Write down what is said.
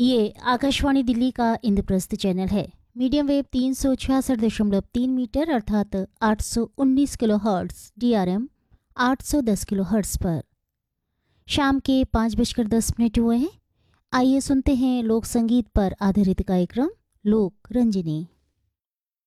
ये आकाशवाणी दिल्ली का इंद्रप्रस्थ चैनल है। मीडियम वेव 366.3 मीटर अर्थात 819 kilo hertz DRM 810 kilo hertz पर शाम के 5:10 हुए हैं। आइए सुनते हैं लोक संगीत पर आधारित कार्यक्रम लोक रंजनी।